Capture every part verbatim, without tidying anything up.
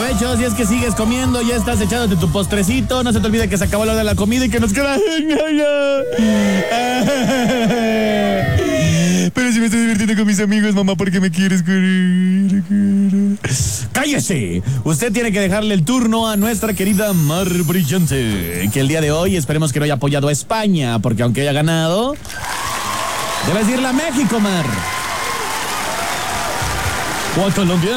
provecho. Si es que sigues comiendo, ya estás echándote tu postrecito. No se te olvide que se acabó la hora de la comida y que nos queda... Pero si me estoy divirtiendo con mis amigos, mamá, ¿por qué me quieres? ¡Cállese! Usted tiene que dejarle el turno a nuestra querida Mar Brillante, que el día de hoy esperemos que no haya apoyado a España, porque aunque haya ganado, debes irle a México, Mar. O a Colombia.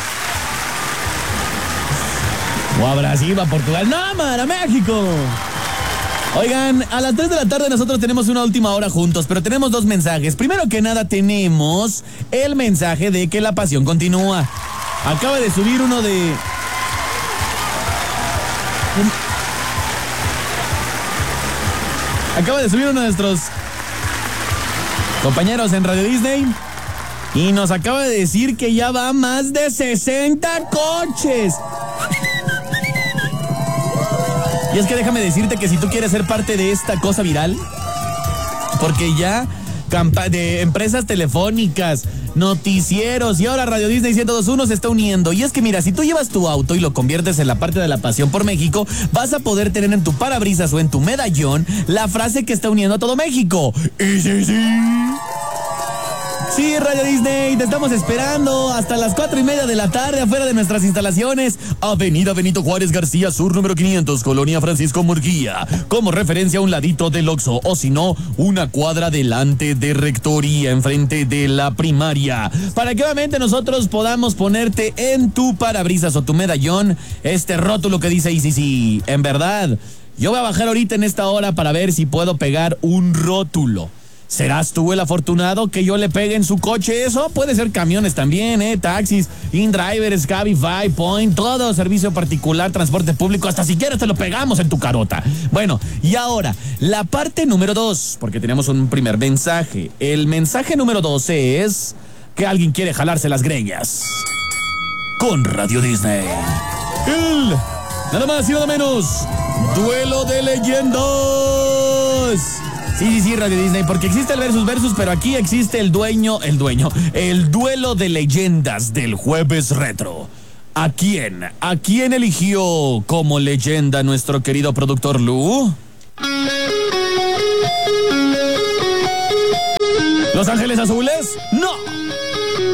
O a Brasil, o a Portugal. ¡No, Mar! ¡A México! Oigan, a las tres de la tarde nosotros tenemos una última hora juntos, pero tenemos dos mensajes. Primero que nada tenemos el mensaje de que la pasión continúa. Acaba de subir uno de... Acaba de subir uno de nuestros compañeros en Radio Disney y nos acaba de decir que ya va más de sesenta coches. Y es que déjame decirte que si tú quieres ser parte de esta cosa viral, porque ya campa- de empresas telefónicas, noticieros y ahora Radio Disney ciento dos punto uno se está uniendo. Y es que mira, si tú llevas tu auto y lo conviertes en la parte de la pasión por México, vas a poder tener en tu parabrisas o en tu medallón la frase que está uniendo a todo México. Y sí, sí. Sí, Radio Disney, te estamos esperando hasta las cuatro y media de la tarde afuera de nuestras instalaciones. Avenida Benito Juárez García Sur, número quinientos, Colonia Francisco Murguía. Como referencia a un ladito del Oxxo, o si no, una cuadra delante de Rectoría, enfrente de la primaria. Para que obviamente nosotros podamos ponerte en tu parabrisas o tu medallón este rótulo que dice I C C. En verdad, yo voy a bajar ahorita en esta hora para ver si puedo pegar un rótulo. ¿Serás tú el afortunado que yo le pegue en su coche eso? Puede ser camiones también, ¿eh? Taxis, InDrivers, Cabify, Point, todo servicio particular, transporte público, hasta si quieres te lo pegamos en tu carota. Bueno, y ahora, la parte número dos, porque tenemos un primer mensaje. El mensaje número dos es que alguien quiere jalarse las greñas con Radio Disney. El, nada más y nada menos, duelo de leyendas. Sí, sí, sí, Radio Disney, porque existe el versus versus, pero aquí existe el dueño, el dueño, el duelo de leyendas del Jueves Retro. ¿A quién? ¿A quién eligió como leyenda nuestro querido productor Lu? ¿Los Ángeles Azules? No.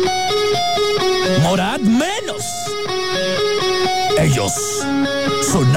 ¿Morat? Menos. Ellos son